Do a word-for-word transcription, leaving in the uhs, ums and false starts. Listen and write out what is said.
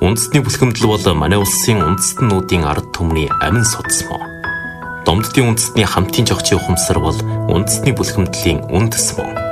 Үндэсний бүлгэмдэл бол манай улсын үндэстэн нүүдийн ард түмний амин судас мөн. Домддын үндэстний хамтын жогчийн ухамсар бол үндэсний бүлгэмдлийн үндэс мөн.